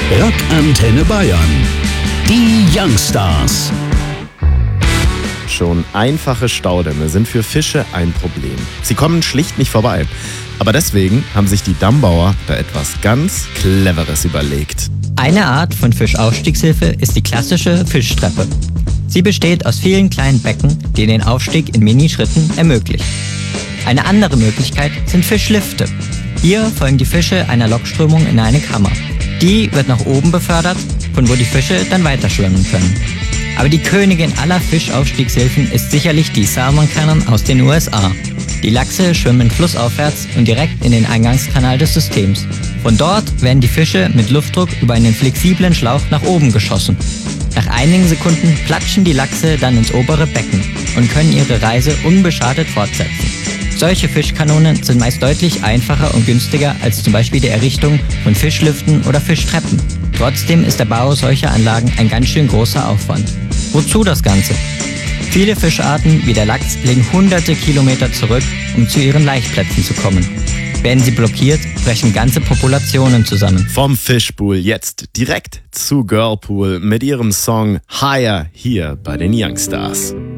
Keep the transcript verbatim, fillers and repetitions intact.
Rockantenne Bayern. Die Youngstars. Schon einfache Staudämme sind für Fische ein Problem. Sie kommen schlicht nicht vorbei. Aber deswegen haben sich die Dammbauer da etwas ganz Cleveres überlegt. Eine Art von Fischaufstiegshilfe ist die klassische Fischtreppe. Sie besteht aus vielen kleinen Becken, die den Aufstieg in Minischritten ermöglichen. Eine andere Möglichkeit sind Fischlifte. Hier folgen die Fische einer Lokströmung in eine Kammer. Die wird nach oben befördert, von wo die Fische dann weiter schwimmen können. Aber die Königin aller Fischaufstiegshilfen ist sicherlich die Salmon Cannon aus den U S A. Die Lachse schwimmen flussaufwärts und direkt in den Eingangskanal des Systems. Von dort werden die Fische mit Luftdruck über einen flexiblen Schlauch nach oben geschossen. Nach einigen Sekunden platschen die Lachse dann ins obere Becken und können ihre Reise unbeschadet fortsetzen. Solche Fischkanonen sind meist deutlich einfacher und günstiger als zum Beispiel die Errichtung von Fischliften oder Fischtreppen. Trotzdem ist der Bau solcher Anlagen ein ganz schön großer Aufwand. Wozu das Ganze? Viele Fischarten wie der Lachs legen hunderte Kilometer zurück, um zu ihren Laichplätzen zu kommen. Werden sie blockiert, brechen ganze Populationen zusammen. Vom Fischpool jetzt direkt zu Girlpool mit ihrem Song Higher hier bei den Youngstars.